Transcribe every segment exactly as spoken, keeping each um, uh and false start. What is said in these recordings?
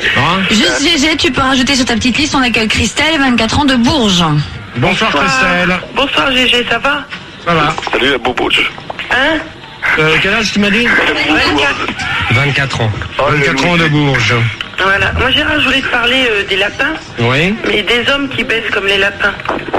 Hein Juste G G, tu peux rajouter sur ta petite liste, on accueille Christelle, vingt-quatre ans de Bourges. Bonsoir, Bonsoir. Christelle. Bonsoir Gégé, ça va? Ça va. Salut la Boubouche. Hein? Euh, quel âge tu m'as dit? vingt-quatre ans. vingt-quatre ans de Bourges. Voilà. Moi Gérard, je voulais te parler euh, des lapins, Oui. mais des hommes qui baissent comme les lapins.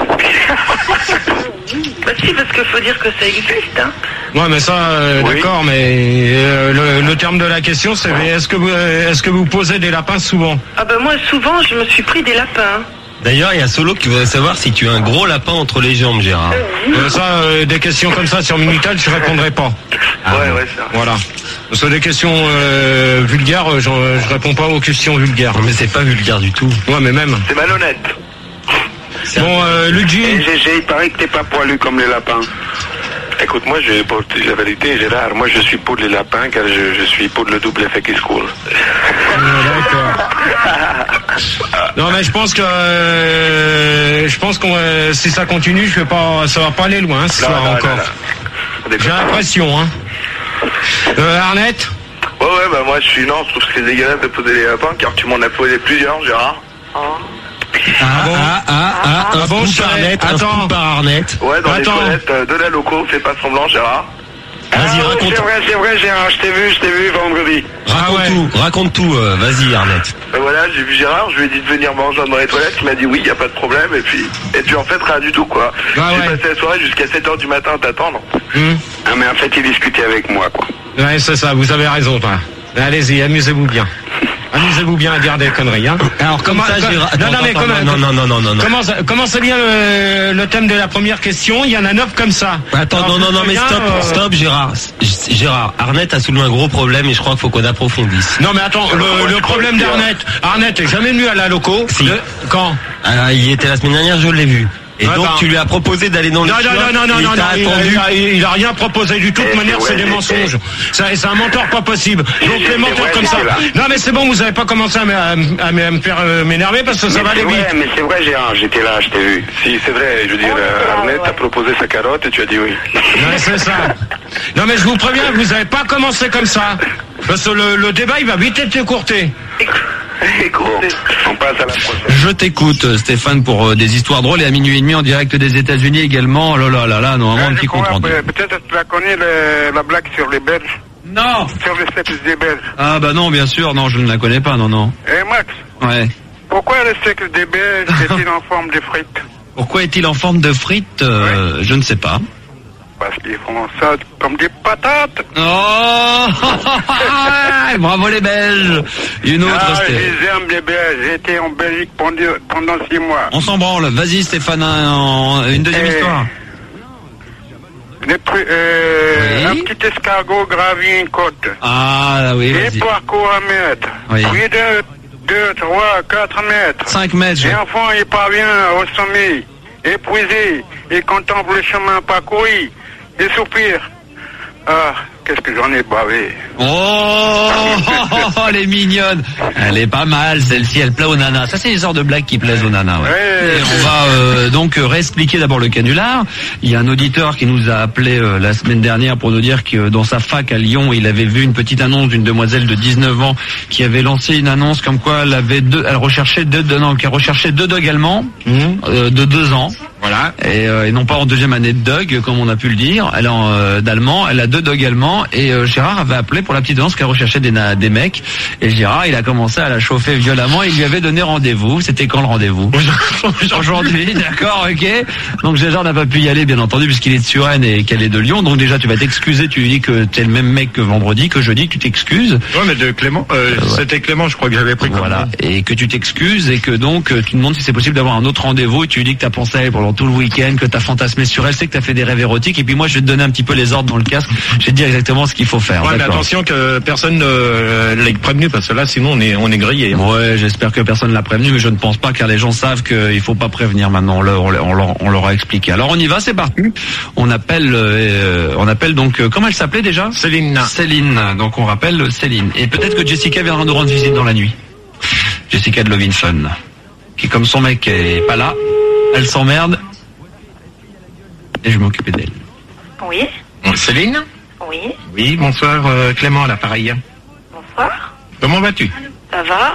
Bah si, parce qu'il faut dire que ça existe, hein. Ouais, mais ça, euh, Oui. d'accord, mais euh, le, le terme de la question, c'est est-ce que vous, euh, est-ce que vous posez des lapins souvent? Ah bah moi souvent, je me suis pris des lapins. hein. D'ailleurs, il y a Solo qui voudrait savoir si tu as un gros lapin entre les jambes, Gérard. Euh, ça, euh, des questions comme ça sur Minitel, je répondrai pas. Ouais, ouais, c'est vrai. Voilà. Parce que des questions euh, vulgaires, euh, j'en- je réponds pas aux questions vulgaires. Mais c'est pas vulgaire du tout. Ouais, mais même. C'est malhonnête. Bon, euh, Et Luigi. Gégé, il paraît que t'es pas poilu comme les lapins. Écoute, moi, je, pour te dire la vérité, Gérard, moi, je suis pour les lapins car je, je suis pour le double effet qui se coule. D'accord. Non, mais je pense que euh, je pense qu'on va- si ça continue, je vais pas, ça va pas aller loin ce Non, soir non, encore. non, non. J'ai l'impression, hein. Euh, Arnette. Ouais, ouais, bah moi, je suis non, je trouve que c'est dégueulasse de poser des lapins car tu m'en as posé plusieurs, Gérard. Ah, bon ah, ah, ah, Ah un bon, scoop je par savais. Arnette, un Attends. scoop par Arnette. Ouais, dans Attends. les toilettes euh, de la loco, fais pas semblant, Gérard. Vas-y, Ah, ouais, raconte. c'est vrai, c'est vrai, Gérard, je t'ai vu, je t'ai vu vendredi. Raconte Ah ouais. tout, raconte tout, euh, vas-y Arnette. Et voilà, j'ai vu Gérard, je lui ai dit de venir me rejoindre dans les toilettes, il m'a dit oui, y a pas de problème, et puis, et puis en fait, rien du tout, quoi. Ah j'ai ouais. passé la soirée jusqu'à sept heures du matin à t'attendre. Hum. Ah, mais en fait, il discutait avec moi, quoi. Ouais, c'est ça. Vous avez raison, toi. Allez-y, amusez-vous bien. Amusez-vous bien à dire des conneries, hein. Alors comme Comment- ça, com- Gérard... non, Attends, non, mais attends, comment- non, non, non, non, non, non. Comment ça, comment c'est bien le, le thème de la première question? Il y en a neuf comme ça. Attends, Alors, non, non, non, mais bien, stop, euh, stop, Gérard. G- Gérard, Arnette a soulevé un gros problème et je crois qu'il faut qu'on approfondisse. Non, mais attends, le, le problème d'Arnette. Arnette est jamais venu à la loco. Si. Le- quand? Ah, il était la semaine dernière, je l'ai vu. Et Ouais, donc bah. tu lui as proposé d'aller dans le Non, non, chiottes, non, non, non, il non, t'a non, il, attendu. a, il a- il a rien proposé du tout. De toute Eh, manière, c'est c'est ouais, des mais- mensonges. C'est c'est un menteur pas possible. Donc c'est les menteurs vrai, comme mais ça. c'est là. Non, mais c'est bon, vous avez pas commencé à, me- à me- à me à me faire euh, m'énerver parce que ça va Mais aller c'est vite. vrai, mais c'est vrai, Gérard, j'étais là, je t'ai vu. Si, c'est vrai, je veux dire, euh, Arnette t'a proposé sa carotte et tu as dit oui. Ouais, c'est ça. Non, mais je vous préviens, vous avez pas commencé comme ça. Parce que le, le débat, il va vite être écourté. Écoute, on passe à la prochaine. Je t'écoute, Stéphane, pour euh, des histoires drôles et à minuit et demi en direct des États-Unis également. Oh là là là là, normalement un petit compte rendu. Peut-être tu la connais, le- la blague sur les Belges, Non. sur le sexe des Belges. Ah bah non, bien sûr, non, je ne la connais pas, non, non. Eh Max, Ouais. pourquoi le sexe des Belges est-il en forme de frites? Pourquoi est-il en forme de frites euh, Je ne sais pas. Parce qu'ils font ça comme des patates. Oh bravo les Belges. Une autre, Ah, je Sté- les aime les Belges, j'étais en Belgique pendant, pendant six mois. On s'en branle. Vas-y Stéphane, un- en- une deuxième Eh. histoire. Le tru- euh, Oui. Un petit escargot gravit une côte. Ah oui, Il vas-y. parcourt un mètre, Oui. puis deux, deux, trois, quatre mètres. cinq mètres. je- Et enfin, il parvient au sommet, épuisé, il contemple le chemin parcouru, et soupire. Ah, qu'est-ce que j'en ai bavé. Oh, elle est mignonne. Elle est pas mal, celle-ci, elle plaît aux nanas. Ça, c'est les sortes de blagues qui plaisent aux nanas, ouais. Ouais. Et on va euh, donc euh, réexpliquer d'abord le canular. Il y a un auditeur qui nous a appelé euh, la semaine dernière pour nous dire que euh, dans sa fac à Lyon, il avait vu une petite annonce d'une demoiselle de dix-neuf ans qui avait lancé une annonce comme quoi elle avait deux, elle recherchait deux, deux non, qui recherchait deux dogs allemands euh, de deux ans. Voilà. Et, euh, et non pas en deuxième année de dog, comme on a pu le dire. Elle a euh, d'allemand, elle a deux dogs allemands. Et euh, Gérard avait appelé pour la petite annonce qu'elle recherchait des, na- des mecs. Et Gérard, il a commencé à la chauffer violemment. Il lui avait donné rendez-vous. C'était quand le rendez-vous? Aujourd'hui, d'accord, ok. Donc Gérard n'a pas pu y aller, bien entendu, puisqu'il est de Suresnes et qu'elle est de Lyon. Donc déjà, tu vas t'excuser. Tu lui dis que t'es le même mec que vendredi, que jeudi, que tu t'excuses. Ouais, mais de Clément, euh, Ouais. c'était Clément, je crois que j'avais pris. comme Voilà, nom. et que tu t'excuses et que donc euh, tu demandes si c'est possible d'avoir un autre rendez-vous et tu lui dis que t'as pensé à elle pendant tout le week-end, que t'as fantasmé sur elle, c'est que t'as fait des rêves érotiques et puis moi je vais te donner un petit peu les ordres dans le casque, je vais te dire exactement ce qu'il faut faire. Ouais, mais D'accord. attention que personne ne l'ait prévenu parce que là, sinon, on est, on est grillé. hein. Ouais, j'espère que personne l'a prévenu, mais je ne pense pas car les gens savent qu'il faut pas prévenir maintenant. On leur, on leur, on leur a expliqué. Alors on y va, c'est parti. On appelle, euh, on appelle donc euh, comment elle s'appelait déjà? Céline. Céline. Donc on rappelle Céline. Et peut-être que Jessica viendra nous rendre visite dans la nuit. Jessica de Lovinson, qui comme son mec est pas là, elle s'emmerde et je vais m'occuper d'elle. Oui, Céline? oui, Oui, bonsoir, euh, Clément à l'appareil. bonsoir. Comment vas-tu? Ça va?